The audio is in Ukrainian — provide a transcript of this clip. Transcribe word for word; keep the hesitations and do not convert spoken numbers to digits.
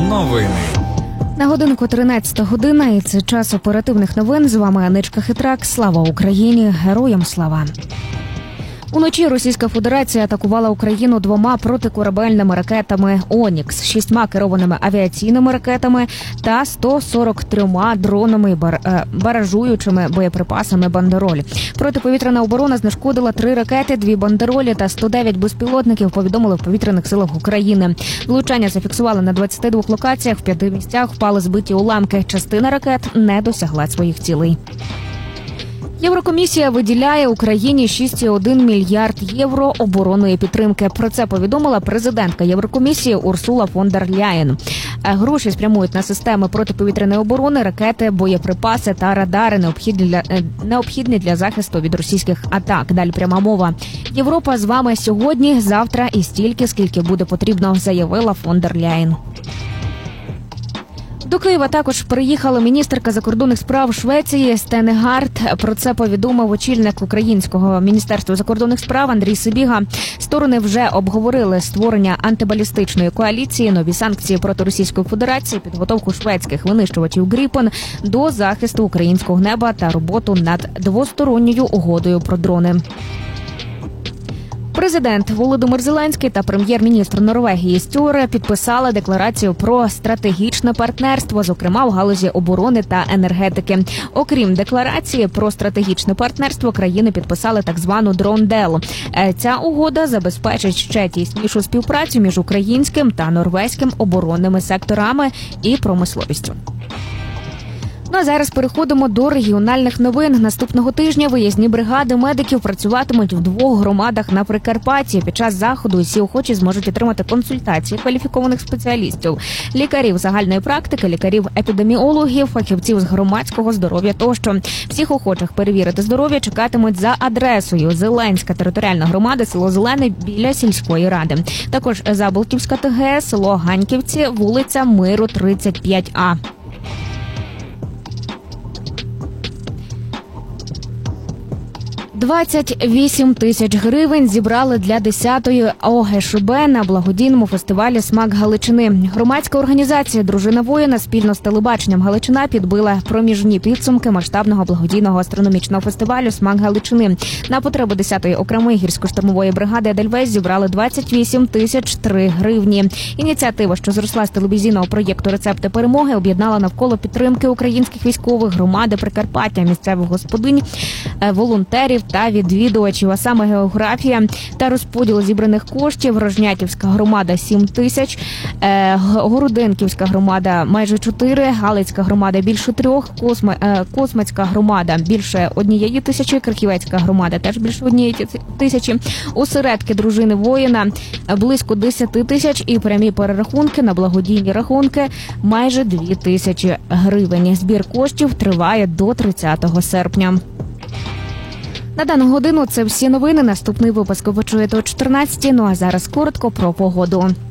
Новини. На годинку тринадцята година, і це час оперативних новин. З вами Аничка Хитрак. Слава Україні! Героям слава! Уночі Російська Федерація атакувала Україну двома протикорабельними ракетами «Онікс», шістьма керованими авіаційними ракетами та сто сорок трьома дронами бар... баражуючими боєприпасами «Бандероль». Протиповітряна оборона знешкодила три ракети, дві «Бандеролі» та сто дев'ять безпілотників, повідомили в повітряних силах України. Влучання зафіксували на двадцяти двох локаціях, в п'яти місцях впали збиті уламки. Частина ракет не досягла своїх цілей. Єврокомісія виділяє Україні шість цілих один мільярд євро оборонної підтримки. Про це повідомила президентка Єврокомісії Урсула фон дер Ляєн. Гроші спрямують на системи протиповітряної оборони, ракети, боєприпаси та радари, необхідні для, необхідні для захисту від російських атак. Далі пряма мова. Європа з вами сьогодні, завтра і стільки, скільки буде потрібно, заявила фон дер Ляєн. До Києва також приїхала міністерка закордонних справ Швеції Стене Гард. Про це повідомив очільник українського міністерства закордонних справ Андрій Сибіга. Сторони вже обговорили створення антибалістичної коаліції, нові санкції проти Російської Федерації, підготовку шведських винищувачів «Гріпен» до захисту українського неба та роботу над двосторонньою угодою про дрони. Президент Володимир Зеленський та прем'єр-міністр Норвегії Стьоре підписали декларацію про стратегічне партнерство, зокрема в галузі оборони та енергетики. Окрім декларації про стратегічне партнерство, країни підписали так звану «Дрон-дел». Ця угода забезпечить ще тіснішу співпрацю між українським та норвезьким оборонними секторами і промисловістю. Ну а зараз переходимо до регіональних новин. Наступного тижня виїзні бригади медиків працюватимуть в двох громадах на Прикарпатті. Під час заходу усі охочі зможуть отримати консультації кваліфікованих спеціалістів, лікарів загальної практики, лікарів-епідеміологів, фахівців з громадського здоров'я тощо. Всіх охочих перевірити здоров'я чекатимуть за адресою: Зеленська територіальна громада, село Зелене, біля сільської ради. Також Заболтівська ТГ, село Ганьківці, вулиця Миру, тридцять п'ять А. двадцять вісім тисяч гривень зібрали для десятої О Ге Ше Бе на благодійному фестивалі «Смак Галичини». Громадська організація «Дружина воїна» спільно з телебаченням Галичина підбила проміжні підсумки масштабного благодійного астрономічного фестивалю «Смак Галичини». На потреби десятої окремої гірсько-штурмової бригади «Едельвейс» зібрали двадцять вісім тисяч три гривні. Ініціатива, що зросла з телевізійного проєкту «Рецепти перемоги», об'єднала навколо підтримки українських військових, громади Прикарпаття, місцевих господинь, волонтерів та відвідувачів, а саме географія та розподіл зібраних коштів. Рожнятівська громада – сім тисяч, е, Городенківська громада – майже чотири, Галицька громада – більше трьох, Косма, е, Космацька громада – більше однієї тисячі, Крахівецька громада – теж більше однієї тисячі, осередки дружини воїна – близько десяти тисяч і прямі перерахунки на благодійні рахунки – майже дві тисячі гривень. Збір коштів триває до тридцятого серпня. На дану годину це всі новини. Наступний випуск ви чуєте о чотирнадцятій. Ну а зараз коротко про погоду.